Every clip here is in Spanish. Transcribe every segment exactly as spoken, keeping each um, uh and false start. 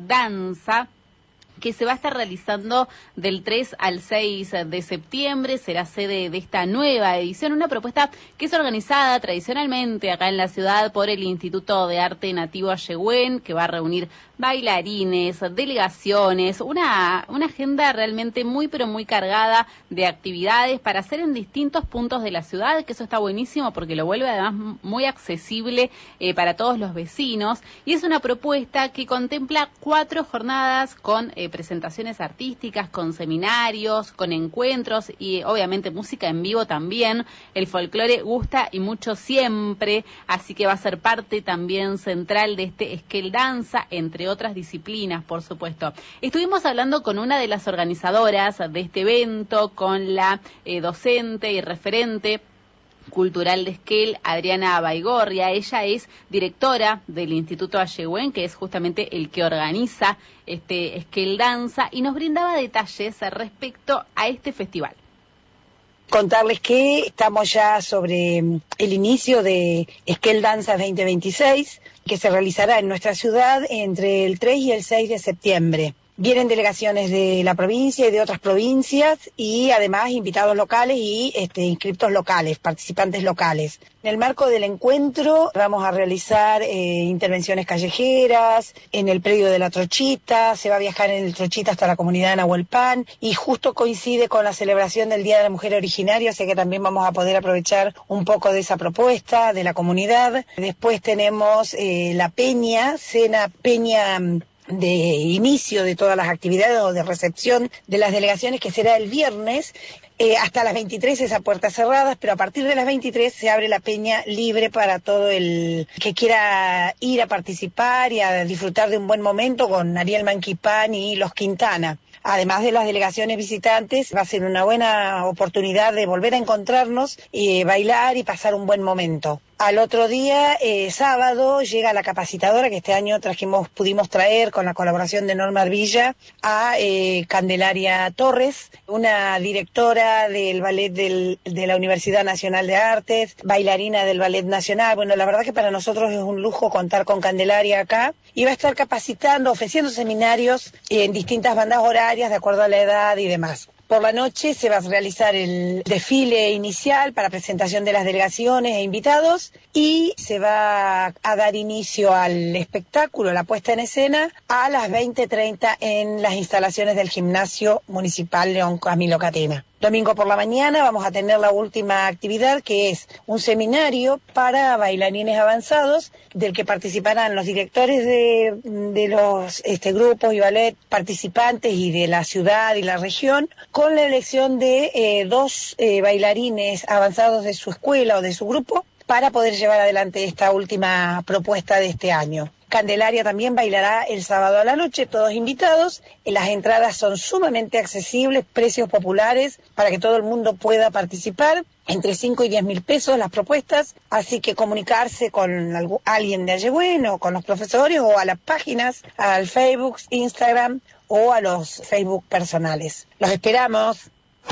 Danza, que se va a estar realizando del tres al seis de septiembre, será sede de esta nueva edición, una propuesta que es organizada tradicionalmente acá en la ciudad por el Instituto de Arte Nativo Ayehuen, que va a reunir bailarines, delegaciones, una, una agenda realmente muy pero muy cargada de actividades para hacer en distintos puntos de la ciudad, que eso está buenísimo porque lo vuelve además muy accesible eh, para todos los vecinos, y es una propuesta que contempla cuatro jornadas con eh, presentaciones artísticas, con seminarios, con encuentros y obviamente música en vivo también. El folclore gusta y mucho siempre, así que va a ser parte también central de este Esquel Danza, entre otras disciplinas, por supuesto. Estuvimos hablando con una de las organizadoras de este evento, con la eh, docente y referente cultural de Esquel, Adriana Baigorria. Ella es directora del Instituto Ayehuen, que es justamente el que organiza este Esquel Danza, y nos brindaba detalles respecto a este festival. Contarles que estamos ya sobre el inicio de Esquel Danza veinte veintiséis, que se realizará en nuestra ciudad entre el tres y el seis de septiembre. Vienen delegaciones de la provincia y de otras provincias, y además invitados locales y este, inscriptos locales, participantes locales. En el marco del encuentro vamos a realizar eh, intervenciones callejeras en el predio de la Trochita. Se va a viajar en el Trochita hasta la comunidad de Nahuelpan, y justo coincide con la celebración del Día de la Mujer Originaria, así que también vamos a poder aprovechar un poco de esa propuesta de la comunidad. Después tenemos eh, la peña, cena peña de inicio de todas las actividades o de recepción de las delegaciones, que será el viernes. Eh, hasta las veintitrés es a puertas cerradas, pero a partir de las veintitrés se abre la peña libre para todo el que quiera ir a participar y a disfrutar de un buen momento con Ariel Manquipán y los Quintana. Además de las delegaciones visitantes, va a ser una buena oportunidad de volver a encontrarnos, y bailar y pasar un buen momento. Al otro día, eh, sábado, llega la capacitadora que este año trajimos, pudimos traer con la colaboración de Norma Villa a eh, Candelaria Torres, una directora del ballet del, de la Universidad Nacional de Artes, bailarina del Ballet Nacional. Bueno, la verdad que para nosotros es un lujo contar con Candelaria acá, y va a estar capacitando, ofreciendo seminarios en distintas bandas horarias de acuerdo a la edad y demás. Por la noche se va a realizar el desfile inicial para presentación de las delegaciones e invitados, y se va a dar inicio al espectáculo, la puesta en escena, a las veinte treinta en las instalaciones del Gimnasio Municipal León Camilo Catena. Domingo por la mañana vamos a tener la última actividad, que es un seminario para bailarines avanzados, del que participarán los directores de, de los este, grupos y ballet participantes y de la ciudad y la región, con la elección de eh, dos eh, bailarines avanzados de su escuela o de su grupo, para poder llevar adelante esta última propuesta de este año. Candelaria también bailará el sábado a la noche, todos invitados. Las entradas son sumamente accesibles, precios populares para que todo el mundo pueda participar. Entre cinco y diez mil pesos las propuestas, así que comunicarse con algún, alguien de Ayehuen o con los profesores, o a las páginas, al Facebook, Instagram o a los Facebook personales. Los esperamos.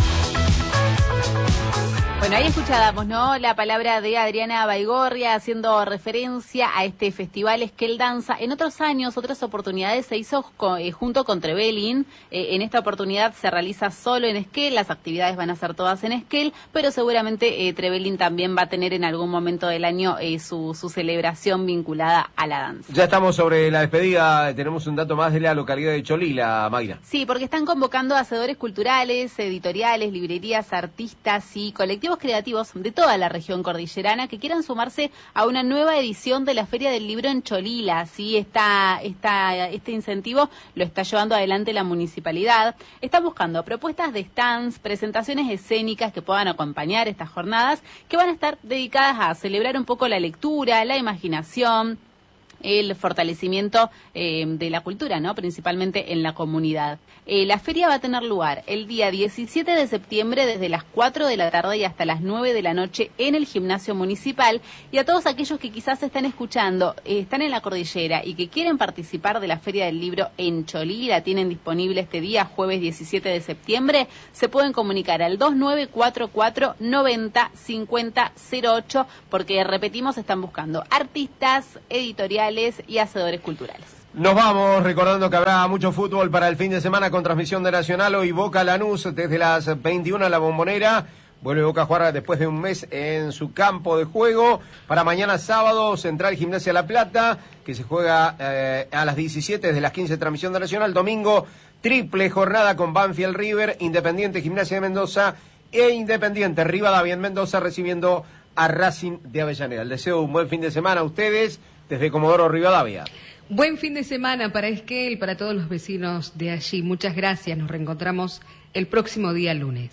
Bueno, ahí escuchábamos, ¿no?, la palabra de Adriana Baigorria haciendo referencia a este festival Esquel Danza. En otros años, otras oportunidades se hizo con, eh, junto con Trevelin. Eh, en esta oportunidad se realiza solo en Esquel, las actividades van a ser todas en Esquel, pero seguramente eh, Trevelin también va a tener en algún momento del año eh, su, su celebración vinculada a la danza. Ya estamos sobre la despedida, tenemos un dato más de la localidad de Cholila, Mayra. Sí, porque están convocando a hacedores culturales, editoriales, librerías, artistas y colectivos creativos de toda la región cordillerana que quieran sumarse a una nueva edición de la Feria del Libro en Cholila. Sí, está, está, este incentivo lo está llevando adelante la municipalidad. Está buscando propuestas de stands, presentaciones escénicas que puedan acompañar estas jornadas, que van a estar dedicadas a celebrar un poco la lectura, la imaginación, el fortalecimiento eh, de la cultura, ¿no?, principalmente en la comunidad. Eh, la feria va a tener lugar el día diecisiete de septiembre desde las cuatro de la tarde y hasta las nueve de la noche en el Gimnasio Municipal. Y a todos aquellos que quizás están escuchando, eh, están en la cordillera y que quieren participar de la Feria del Libro en Cholila, tienen disponible este día, jueves diecisiete de septiembre, se pueden comunicar al dos nueve cuatro cuatro noventa cincuenta cero ocho, porque repetimos, están buscando artistas, editoriales y hacedores culturales. Nos vamos recordando que habrá mucho fútbol para el fin de semana con transmisión de Nacional. Hoy Boca Lanús desde las veintiuna en la Bombonera. Vuelve Boca a jugar después de un mes en su campo de juego. Para mañana sábado, Central Gimnasia La Plata, que se juega eh, a las diecisiete desde las quince transmisión de Nacional. Domingo, triple jornada con Banfield River, Independiente Gimnasia de Mendoza e Independiente Rivadavia en Mendoza recibiendo a Racing de Avellaneda. Les deseo un buen fin de semana a ustedes desde Comodoro Rivadavia. Buen fin de semana para Esquel, para todos los vecinos de allí. Muchas gracias. Nos reencontramos el próximo día lunes.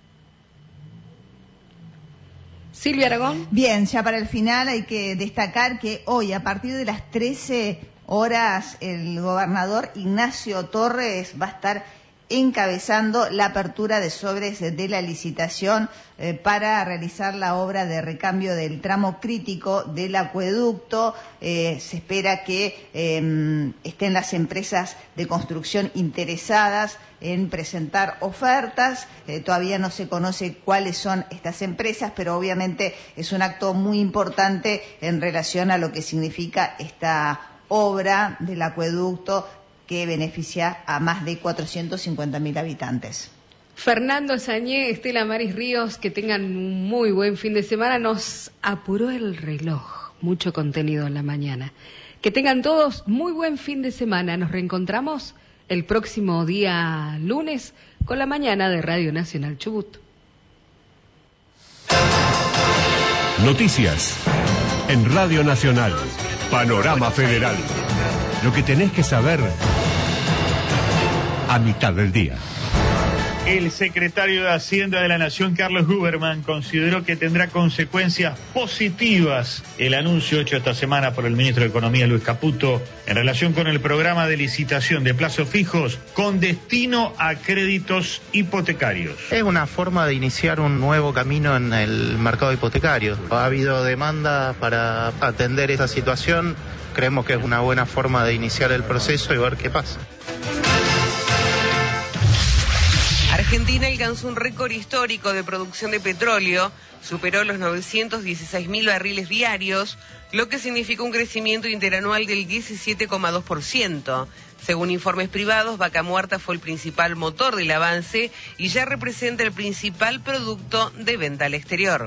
Silvia Aragón. Bien, ya para el final hay que destacar que hoy, a partir de las trece horas, el gobernador Ignacio Torres va a estar encabezando la apertura de sobres de la licitación eh, para realizar la obra de recambio del tramo crítico del acueducto. Eh, se espera que eh, estén las empresas de construcción interesadas en presentar ofertas. Eh, todavía no se conoce cuáles son estas empresas, pero obviamente es un acto muy importante en relación a lo que significa esta obra del acueducto que beneficia a más de cuatrocientos cincuenta mil habitantes. Fernando Sañé, Estela Maris Ríos, que tengan un muy buen fin de semana. Nos apuró el reloj, mucho contenido en la mañana. Que tengan todos muy buen fin de semana. Nos reencontramos el próximo día lunes con la mañana de Radio Nacional Chubut. Noticias en Radio Nacional. Panorama Federal. Lo que tenés que saber a mitad del día. El secretario de Hacienda de la Nación, Carlos Huberman, consideró que tendrá consecuencias positivas el anuncio hecho esta semana por el ministro de Economía, Luis Caputo, en relación con el programa de licitación de plazos fijos con destino a créditos hipotecarios. Es una forma de iniciar un nuevo camino en el mercado hipotecario. Ha habido demanda para atender esta situación. Creemos que es una buena forma de iniciar el proceso y ver qué pasa. Argentina alcanzó un récord histórico de producción de petróleo, superó los novecientos dieciséis mil barriles diarios, lo que significa un crecimiento interanual del diecisiete coma dos por ciento. Según informes privados, Vaca Muerta fue el principal motor del avance y ya representa el principal producto de venta al exterior.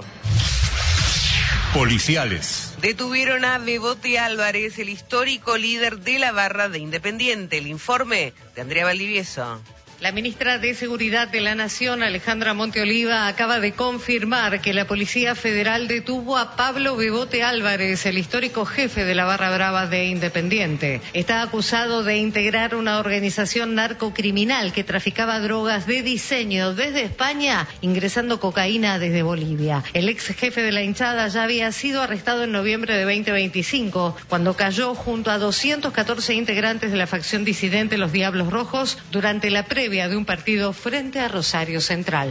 Policiales. Detuvieron a Bebote Álvarez, el histórico líder de la barra de Independiente. El informe de Andrea Valdivieso. La ministra de Seguridad de la Nación, Alejandra Monteoliva, acaba de confirmar que la Policía Federal detuvo a Pablo Bebote Álvarez, el histórico jefe de la barra brava de Independiente. Está acusado de integrar una organización narcocriminal que traficaba drogas de diseño desde España, ingresando cocaína desde Bolivia. El ex jefe de la hinchada ya había sido arrestado en noviembre de veinte veinticinco, cuando cayó junto a doscientos catorce integrantes de la facción disidente Los Diablos Rojos durante la previa de un partido frente a Rosario Central.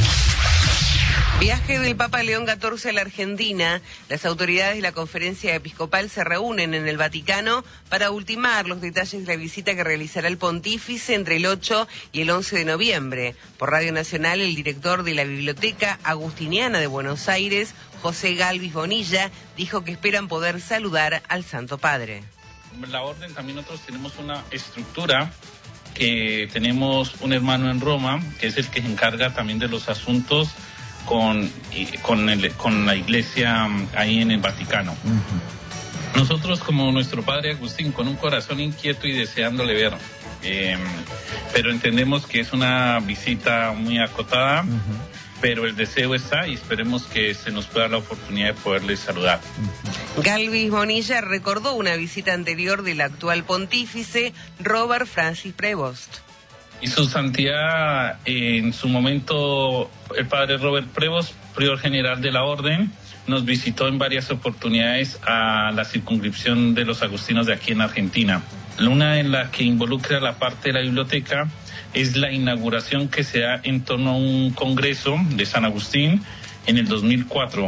Viaje del Papa León catorce a la Argentina. Las autoridades de la Conferencia Episcopal se reúnen en el Vaticano para ultimar los detalles de la visita que realizará el pontífice entre el ocho y el once de noviembre. Por Radio Nacional, el director de la Biblioteca Agustiniana de Buenos Aires, José Galvis Bonilla, dijo que esperan poder saludar al Santo Padre. La Orden también nosotros tenemos una estructura que tenemos un hermano en Roma, que es el que se encarga también de los asuntos con, con, el, con la iglesia ahí en el Vaticano. Uh-huh. Nosotros, como nuestro padre Agustín, con un corazón inquieto y deseándole ver, eh, pero entendemos que es una visita muy acotada, uh-huh. pero el deseo está y esperemos que se nos pueda dar la oportunidad de poderle saludar. Galvis Bonilla recordó una visita anterior del actual pontífice Robert Francis Prevost. Y su santidad, en su momento, el padre Robert Prevost, prior general de la Orden, nos visitó en varias oportunidades a la circunscripción de los agustinos de aquí en Argentina. Una en la que involucra la parte de la biblioteca es la inauguración que se da en torno a un congreso de San Agustín en el dos mil cuatro.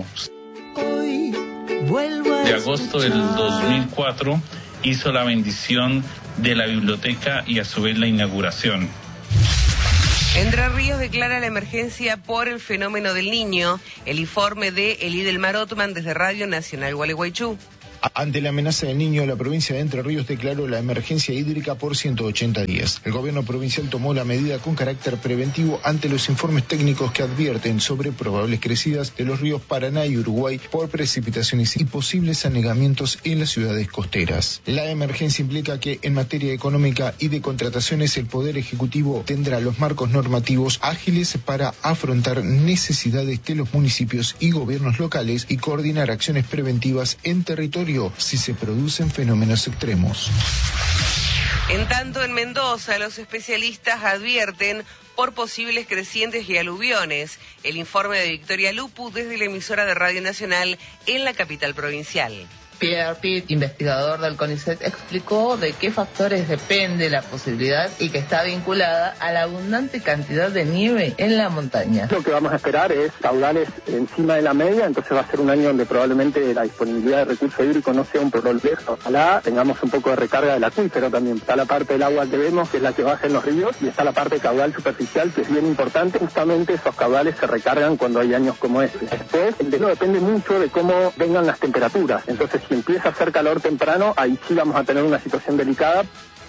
De agosto del dos mil cuatro hizo la bendición de la biblioteca y a su vez la inauguración. Entre Ríos declara la emergencia por el fenómeno del Niño. El informe de Elí del Mar Otman desde Radio Nacional Gualeguaychú. Ante la amenaza del Niño, la provincia de Entre Ríos declaró la emergencia hídrica por ciento ochenta días. El gobierno provincial tomó la medida con carácter preventivo ante los informes técnicos que advierten sobre probables crecidas de los ríos Paraná y Uruguay por precipitaciones y posibles anegamientos en las ciudades costeras. La emergencia implica que en materia económica y de contrataciones el Poder Ejecutivo tendrá los marcos normativos ágiles para afrontar necesidades de los municipios y gobiernos locales y coordinar acciones preventivas en territorio si se producen fenómenos extremos. En tanto, en Mendoza, los especialistas advierten por posibles crecientes y aluviones. El informe de Victoria Lupu desde la emisora de Radio Nacional en la capital provincial. Pierre Pitt, investigador del CONICET, explicó de qué factores depende la posibilidad y que está vinculada a la abundante cantidad de nieve en la montaña. Lo que vamos a esperar es caudales encima de la media, entonces va a ser un año donde probablemente la disponibilidad de recursos hídricos no sea un problema. Ojalá tengamos un poco de recarga del acuífero también. Está la parte del agua que vemos, que es la que baja en los ríos, y está la parte caudal superficial, que es bien importante. Justamente esos caudales se recargan cuando hay años como este. Después, el deshielo depende mucho de cómo vengan las temperaturas. Entonces, si empieza a hacer calor temprano, ahí sí vamos a tener una situación delicada.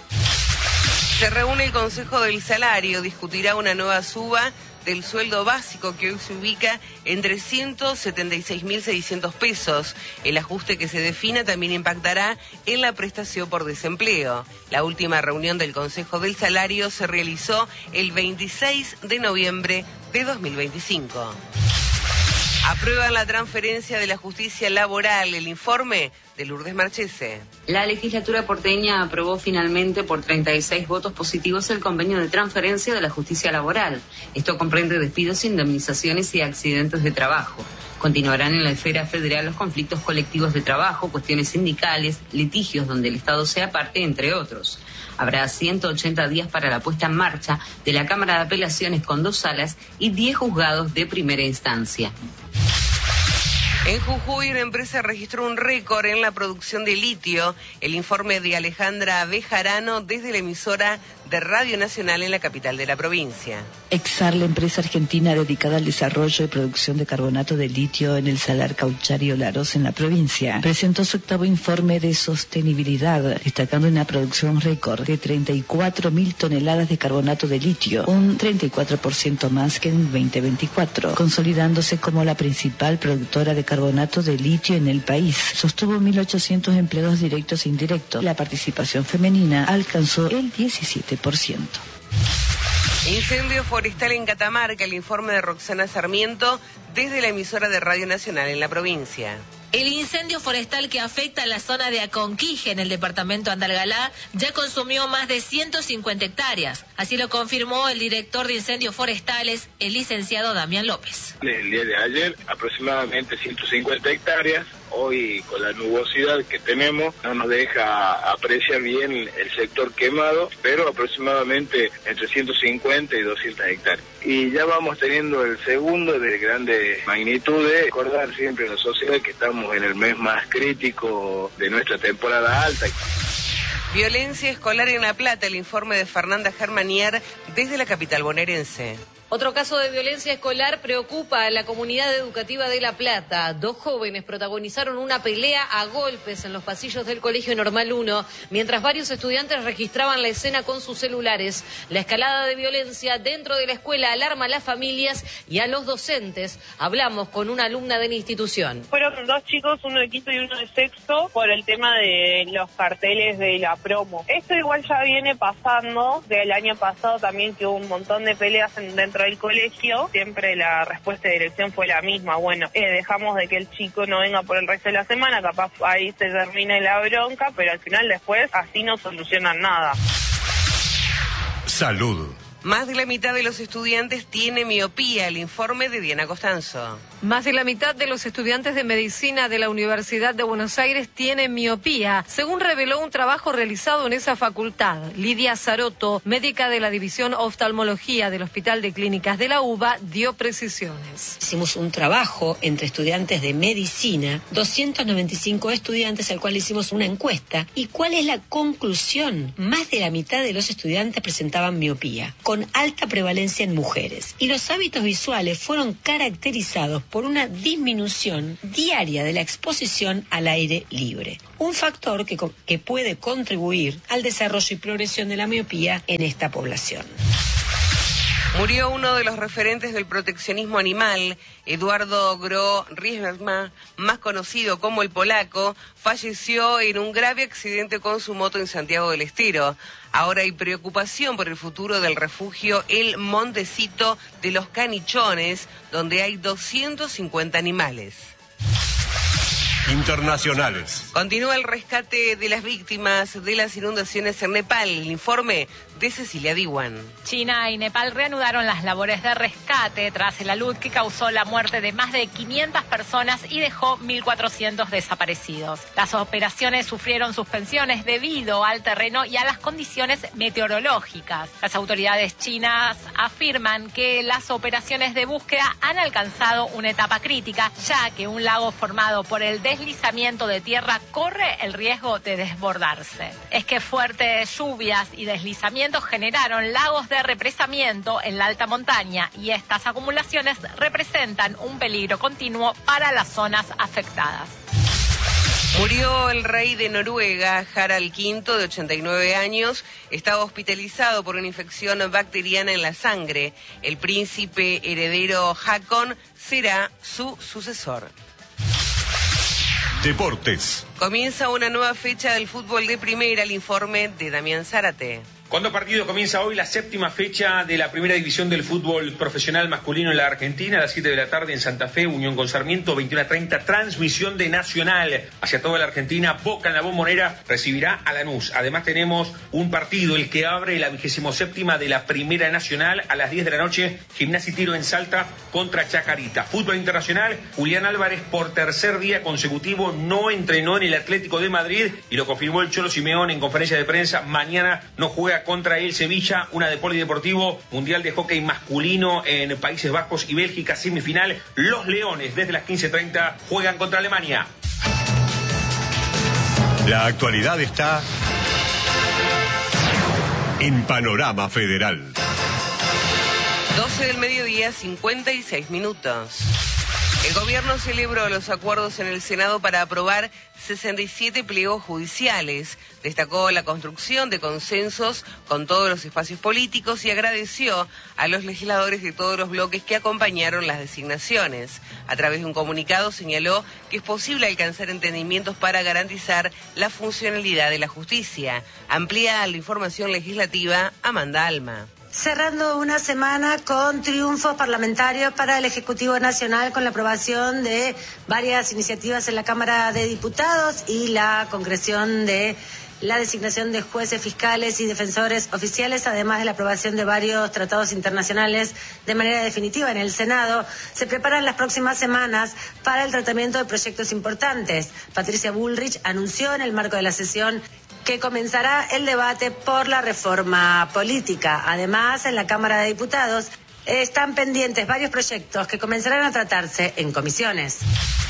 Se reúne el Consejo del Salario, discutirá una nueva suba del sueldo básico que hoy se ubica en trescientos setenta y seis mil seiscientos pesos. El ajuste que se defina también impactará en la prestación por desempleo. La última reunión del Consejo del Salario se realizó el veintiséis de noviembre de dos mil veinticinco. Aprueban la transferencia de la justicia laboral. El informe de Lourdes Marchese. La legislatura porteña aprobó finalmente por treinta y seis votos positivos el convenio de transferencia de la justicia laboral. Esto comprende despidos, indemnizaciones y accidentes de trabajo. Continuarán en la esfera federal los conflictos colectivos de trabajo, cuestiones sindicales, litigios donde el Estado sea parte, entre otros. Habrá ciento ochenta días para la puesta en marcha de la Cámara de Apelaciones con dos salas y diez juzgados de primera instancia. En Jujuy, una empresa registró un récord en la producción de litio. El informe de Alejandra Bejarano desde la emisora de Radio Nacional en la capital de la provincia. Exar, la empresa argentina dedicada al desarrollo y producción de carbonato de litio en el Salar Caucharí Olaroz en la provincia, presentó su octavo informe de sostenibilidad, destacando una producción récord de treinta y cuatro mil toneladas de carbonato de litio, un treinta y cuatro por ciento más que en veinte veinticuatro, consolidándose como la principal productora de carbonato de litio en el país. Sostuvo mil ochocientos empleados directos e indirectos. La participación femenina alcanzó el diecisiete por ciento. Incendio forestal en Catamarca, el informe de Roxana Sarmiento desde la emisora de Radio Nacional en la provincia. El incendio forestal que afecta a la zona de Aconquije en el departamento Andalgalá ya consumió más de ciento cincuenta hectáreas. Así lo confirmó el director de incendios forestales, el licenciado Damián López. El día de ayer aproximadamente ciento cincuenta hectáreas. Hoy con la nubosidad que tenemos no nos deja apreciar bien el sector quemado, pero aproximadamente entre ciento cincuenta y doscientas hectáreas. Y ya vamos teniendo el segundo de grandes magnitudes. Recordar siempre a la sociedad que estamos en el mes más crítico de nuestra temporada alta. Violencia escolar en La Plata, el informe de Fernanda Germanier desde la capital bonaerense. Otro caso de violencia escolar preocupa a la comunidad educativa de La Plata. Dos jóvenes protagonizaron una pelea a golpes en los pasillos del Colegio Normal uno, mientras varios estudiantes registraban la escena con sus celulares. La escalada de violencia dentro de la escuela alarma a las familias y a los docentes. Hablamos con una alumna de la institución. Fueron dos chicos, uno de quinto y uno de sexto, por el tema de los carteles de la promo. Esto igual ya viene pasando del año pasado también, que hubo un montón de peleas en, dentro del colegio. Siempre la respuesta de dirección fue la misma. Bueno, eh, dejamos de que el chico no venga por el resto de la semana, capaz ahí se termine la bronca, pero al final después así no solucionan nada. Salud. Más de la mitad de los estudiantes tiene miopía, el informe de Diana Costanzo. Más de la mitad de los estudiantes de medicina de la Universidad de Buenos Aires tienen miopía, según reveló un trabajo realizado en esa facultad. Lidia Zaroto, médica de la División Oftalmología del Hospital de Clínicas de la UBA, dio precisiones. Hicimos un trabajo entre estudiantes de medicina, doscientos noventa y cinco estudiantes al cual hicimos una encuesta. ¿Y cuál es la conclusión? Más de la mitad de los estudiantes presentaban miopía. Con con alta prevalencia en mujeres. Y los hábitos visuales fueron caracterizados por una disminución diaria de la exposición al aire libre. Un factor que, que puede contribuir al desarrollo y progresión de la miopía en esta población. Murió uno de los referentes del proteccionismo animal, Eduardo Gro-Riesma, más conocido como el Polaco, falleció en un grave accidente con su moto en Santiago del Estero. Ahora hay preocupación por el futuro del refugio El Montecito de los Canichones, donde hay doscientos cincuenta animales. Internacionales. Continúa el rescate de las víctimas de las inundaciones en Nepal. El informe de Cecilia Diwan. China y Nepal reanudaron las labores de rescate tras el alud que causó la muerte de más de quinientas personas y dejó mil cuatrocientos desaparecidos. Las operaciones sufrieron suspensiones debido al terreno y a las condiciones meteorológicas. Las autoridades chinas afirman que las operaciones de búsqueda han alcanzado una etapa crítica, ya que un lago formado por el deslizamiento de tierra corre el riesgo de desbordarse. Es que fuertes lluvias y deslizamientos generaron lagos de represamiento en la alta montaña y estas acumulaciones representan un peligro continuo para las zonas afectadas. Murió el rey de Noruega, Harald quinto, de ochenta y nueve años. Estaba hospitalizado por una infección bacteriana en la sangre. El príncipe heredero Haakon será su sucesor. Deportes. Comienza una nueva fecha del fútbol de primera, el informe de Damián Zárate. Con dos partidos comienza hoy la séptima fecha de la primera división del fútbol profesional masculino en la Argentina. A las siete de la tarde en Santa Fe, Unión con Sarmiento, veintiuno treinta, transmisión de Nacional hacia toda la Argentina. Boca en la Bombonera recibirá a Lanús. Además tenemos un partido, el que abre la vigésimo séptima de la Primera Nacional a las diez de la noche. Gimnasia y Tiro en Salta contra Chacarita. Fútbol internacional, Julián Álvarez por tercer día consecutivo no entrenó en el Atlético de Madrid y lo confirmó el Cholo Simeone en conferencia de prensa. Mañana no juega contra el Sevilla, una de polideportivo, Mundial de Hockey masculino en Países Bajos y Bélgica, semifinal. Los Leones desde las quince treinta juegan contra Alemania. La actualidad está en Panorama Federal. doce del mediodía, cincuenta y seis minutos. El gobierno celebró los acuerdos en el Senado para aprobar sesenta y siete pliegos judiciales. Destacó la construcción de consensos con todos los espacios políticos y agradeció a los legisladores de todos los bloques que acompañaron las designaciones. A través de un comunicado señaló que es posible alcanzar entendimientos para garantizar la funcionalidad de la justicia. Amplía la información legislativa Amanda Alma. Cerrando una semana con triunfos parlamentarios para el Ejecutivo Nacional con la aprobación de varias iniciativas en la Cámara de Diputados y la concreción de la designación de jueces, fiscales y defensores oficiales, además de la aprobación de varios tratados internacionales de manera definitiva en el Senado. Se preparan las próximas semanas para el tratamiento de proyectos importantes. Patricia Bullrich anunció en el marco de la sesión que comenzará el debate por la reforma política. Además, en la Cámara de Diputados están pendientes varios proyectos que comenzarán a tratarse en comisiones.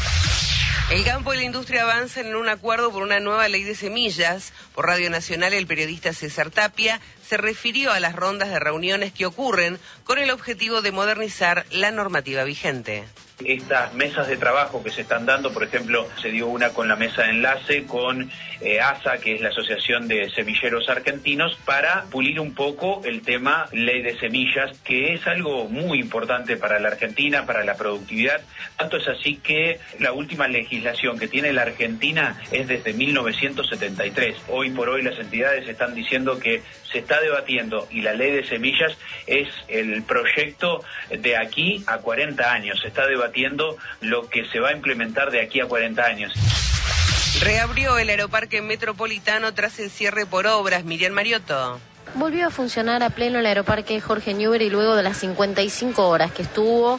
El campo y la industria avanzan en un acuerdo por una nueva ley de semillas. Por Radio Nacional, el periodista César Tapia se refirió a las rondas de reuniones que ocurren con el objetivo de modernizar la normativa vigente. Estas mesas de trabajo que se están dando, por ejemplo, se dio una con la mesa de enlace con eh, A S A, que es la Asociación de Semilleros Argentinos, para pulir un poco el tema ley de semillas, que es algo muy importante para la Argentina, para la productividad. Tanto es así que la última legislación que tiene la Argentina es desde mil novecientos setenta y tres. Hoy por hoy las entidades están diciendo que se está debatiendo y la ley de semillas es el proyecto de aquí a cuarenta años. Se está debatiendo lo que se va a implementar de aquí a cuarenta años. Reabrió el aeroparque metropolitano tras el cierre por obras. Miriam Mariotto. Volvió a funcionar a pleno el aeroparque Jorge Newbery luego de las cincuenta y cinco horas que estuvo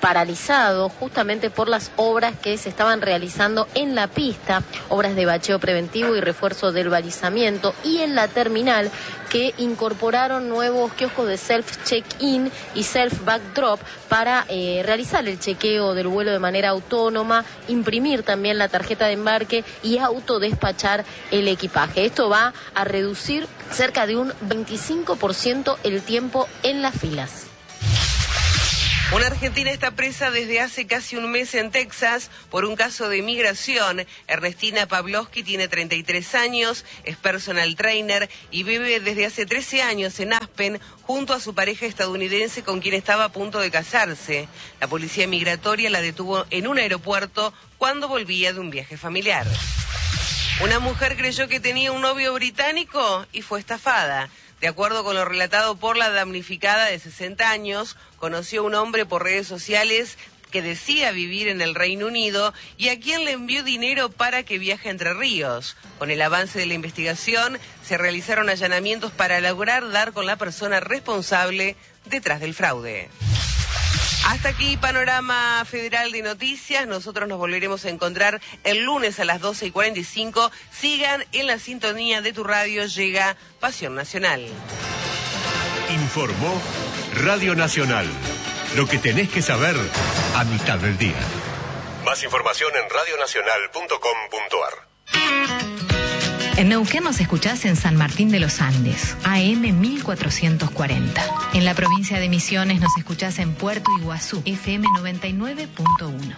paralizado justamente por las obras que se estaban realizando en la pista, obras de bacheo preventivo y refuerzo del balizamiento, y en la terminal, que incorporaron nuevos kioscos de self-check-in y self-backdrop para eh, realizar el chequeo del vuelo de manera autónoma, imprimir también la tarjeta de embarque y autodespachar el equipaje. Esto va a reducir cerca de un veinticinco por ciento el tiempo en las filas. Una argentina está presa desde hace casi un mes en Texas por un caso de migración. Ernestina Pavlovsky tiene treinta y tres años, es personal trainer y vive desde hace trece años en Aspen junto a su pareja estadounidense con quien estaba a punto de casarse. La policía migratoria la detuvo en un aeropuerto cuando volvía de un viaje familiar. Una mujer creyó que tenía un novio británico y fue estafada. De acuerdo con lo relatado por la damnificada de sesenta años, conoció a un hombre por redes sociales que decía vivir en el Reino Unido y a quien le envió dinero para que viaje a Entre Ríos. Con el avance de la investigación, se realizaron allanamientos para lograr dar con la persona responsable detrás del fraude. Hasta aquí Panorama Federal de Noticias. Nosotros nos volveremos a encontrar el lunes a las doce y cuarenta y cinco. Sigan en la sintonía de tu radio. Llega Pasión Nacional. Informó Radio Nacional. Lo que tenés que saber a mitad del día. Más información en radio nacional punto com punto ar. En Neuquén nos escuchás en San Martín de los Andes, A M mil cuatrocientos cuarenta. En la provincia de Misiones nos escuchás en Puerto Iguazú, F M noventa y nueve punto uno.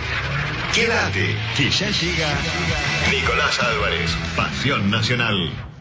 Quédate, que ya llega Nicolás Álvarez, Pasión Nacional.